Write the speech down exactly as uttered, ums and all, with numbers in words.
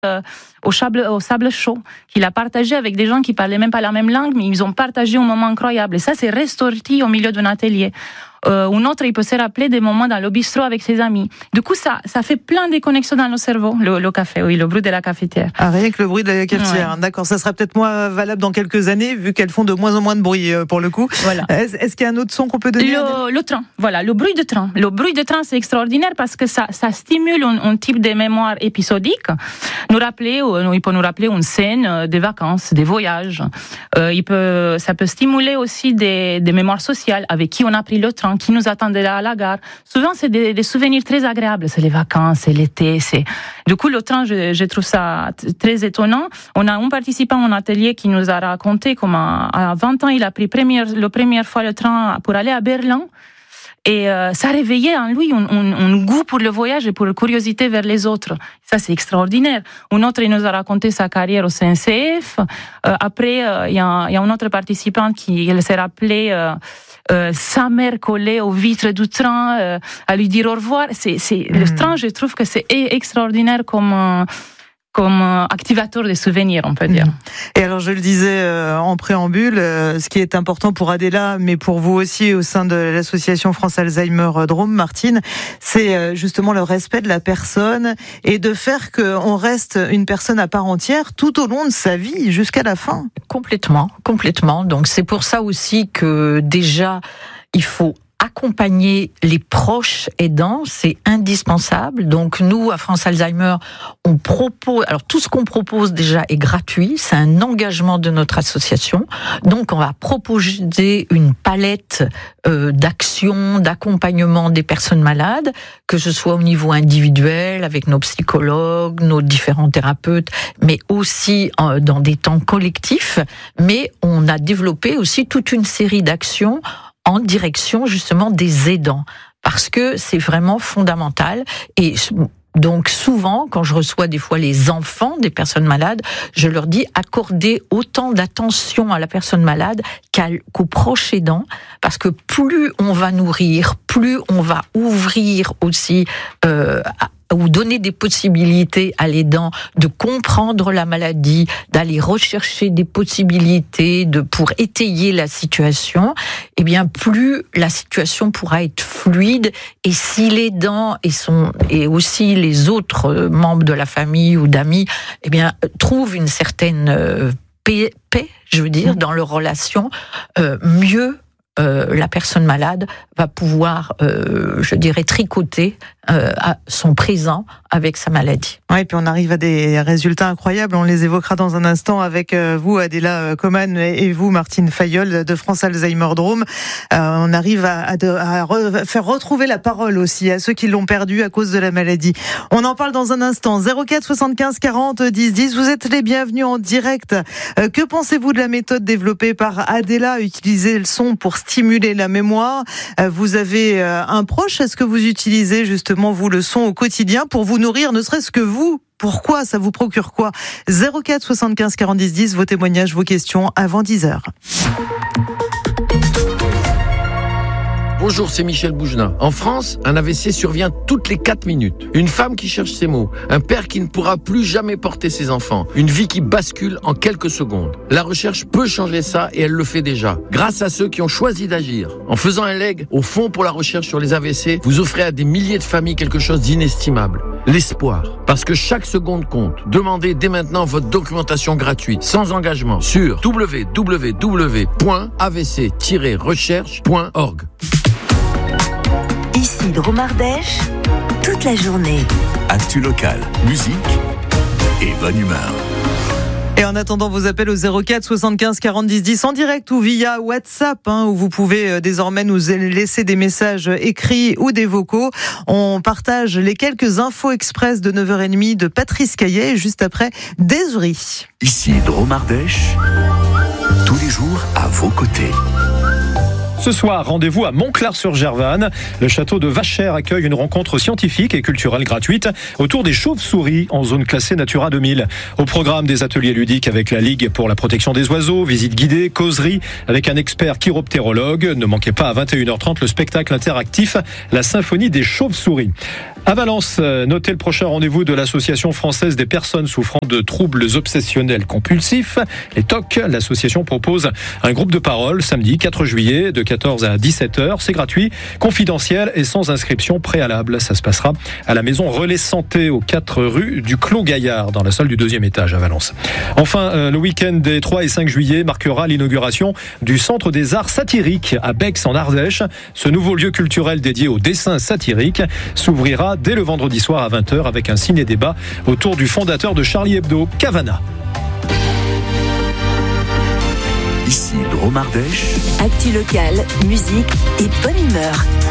euh, au, sable, au sable chaud, qu'il a partagé avec des gens qui parlaient même pas la même langue, mais ils ont partagé un moment incroyable. Et ça, c'est ressorti au milieu d'un atelier. Euh, un autre, il peut se rappeler des moments dans le bistrot avec ses amis. Du coup, ça, ça fait plein de connexions dans le cerveau, le, le café, oui, le bruit de la cafetière. Ah, rien que le bruit de la cafetière, ouais. D'accord. Ça sera peut-être moins valable dans quelques années, vu qu'elles font de moins en moins de bruit, pour le coup. Voilà. Est-ce, est-ce qu'il y a un autre son qu'on peut donner? Le, le train, voilà, le bruit de train. Le bruit de train, c'est extraordinaire parce que ça, ça stimule un, un type de mémoire épisodique. Nous rappeler, il peut nous rappeler une scène des vacances, des voyages. Euh, il peut, ça peut stimuler aussi des, des mémoires sociales, avec qui on a pris le train, qui nous attendait à la gare. Souvent, c'est des, des souvenirs très agréables. C'est les vacances, c'est l'été. C'est... Du coup, le train, je, je trouve ça t- très étonnant. On a un participant en atelier qui nous a raconté comment, à vingt ans, il a pris première, la première fois le train pour aller à Berlin. Et euh, ça réveillait en lui un, un, un goût pour le voyage et pour la curiosité vers les autres. Ça, c'est extraordinaire. Un autre, il nous a raconté sa carrière au C N C F. Euh, après, euh, il y a, il y a un autre participant qui il s'est rappelé euh, euh, sa mère collée aux vitres du train, euh, à lui dire au revoir. C'est, c'est, mmh. Le train, je trouve que c'est extraordinaire comme... Euh, comme activateur des souvenirs, on peut dire. Et alors, je le disais euh, en préambule, euh, ce qui est important pour Adela, mais pour vous aussi au sein de l'association France Alzheimer Drôme, Martine, c'est euh, justement le respect de la personne et de faire qu'on reste une personne à part entière tout au long de sa vie, jusqu'à la fin. Complètement, complètement. Donc, c'est pour ça aussi que déjà, il faut accompagner les proches aidants, c'est indispensable. Donc nous, à France Alzheimer, on propose, alors tout ce qu'on propose déjà est gratuit, c'est un engagement de notre association. Donc on va proposer une palette euh, d'actions, d'accompagnement des personnes malades, que ce soit au niveau individuel, avec nos psychologues, nos différents thérapeutes, mais aussi euh, dans des temps collectifs. Mais on a développé aussi toute une série d'actions en direction justement des aidants, parce que c'est vraiment fondamental. Et donc souvent, quand je reçois des fois les enfants des personnes malades, je leur dis accorder autant d'attention à la personne malade qu'à, qu'aux proches aidants, parce que plus on va nourrir, plus on va ouvrir aussi euh, à ou donner des possibilités à l'aidant de comprendre la maladie, d'aller rechercher des possibilités de pour étayer la situation, eh bien plus la situation pourra être fluide. Et si l'aidant et son et aussi les autres membres de la famille ou d'amis, eh bien trouvent une certaine paix, paix je veux dire, dans leur relation, euh, mieux Euh, la personne malade va pouvoir, euh, je dirais, tricoter euh, à son présent avec sa maladie. Oui, et puis on arrive à des résultats incroyables. On les évoquera dans un instant avec vous, Adela Coman, et vous, Martine Fayolle, de France Alzheimer Drôme. Euh, on arrive à, à, à re, faire retrouver la parole aussi à ceux qui l'ont perdue à cause de la maladie. On en parle dans un instant. zéro quatre soixante-quinze quarante dix dix. Vous êtes les bienvenus en direct. Euh, que pensez-vous de la méthode développée par Adela, utiliser le son pour stimuler la mémoire? Euh, vous avez euh, un proche, est-ce que vous utilisez justement vous le son au quotidien pour vous nourrir, ne serait-ce que vous? Pourquoi? Ça vous procure quoi? zéro quatre soixante-quinze quarante dix dix, vos témoignages, vos questions avant dix heures. Bonjour, c'est Michel Boujna. En France, un A V C survient toutes les quatre minutes. Une femme qui cherche ses mots, un père qui ne pourra plus jamais porter ses enfants, une vie qui bascule en quelques secondes. La recherche peut changer ça et elle le fait déjà, grâce à ceux qui ont choisi d'agir. En faisant un leg au Fonds pour la recherche sur les A V C, vous offrez à des milliers de familles quelque chose d'inestimable. L'espoir. Parce que chaque seconde compte. Demandez dès maintenant votre documentation gratuite, sans engagement, sur w w w point a v c tiret recherche point org. Ici Drôme Ardèche, toute la journée. Actu local, musique et bonne humeur. Et en attendant vos appels au zéro quatre soixante-quinze quarante dix dix en direct ou via WhatsApp, hein, où vous pouvez désormais nous laisser des messages écrits ou des vocaux. On partage les quelques infos express de neuf heures trente de Patrice Caillet, juste après Désuri. Ici Drôme Ardèche, tous les jours à vos côtés. Ce soir, rendez-vous à Montclar-sur-Gervanne. Le château de Vachères accueille une rencontre scientifique et culturelle gratuite autour des chauves-souris en zone classée Natura deux mille. Au programme, des ateliers ludiques avec la Ligue pour la protection des oiseaux, visites guidées, causeries avec un expert chiroptérologue. Ne manquez pas à vingt et une heures trente le spectacle interactif La Symphonie des chauves-souris. À Valence, notez le prochain rendez-vous de l'Association française des personnes souffrant de troubles obsessionnels compulsifs, les T O C. L'association propose un groupe de parole samedi quatre juillet de quatorze à dix-sept heures. C'est gratuit, confidentiel et sans inscription préalable. Ça se passera à la maison Relais Santé aux quatre rue du Clos Gaillard dans la salle du deuxième étage à Valence. Enfin, le week-end des trois et cinq juillet marquera l'inauguration du Centre des Arts Satiriques à Bex en Ardèche. Ce nouveau lieu culturel dédié au dessin satirique s'ouvrira dès le vendredi soir à vingt heures avec un ciné-débat autour du fondateur de Charlie Hebdo, Cavana. Ici Drôme Ardèche. Actu locale, musique et bonne humeur.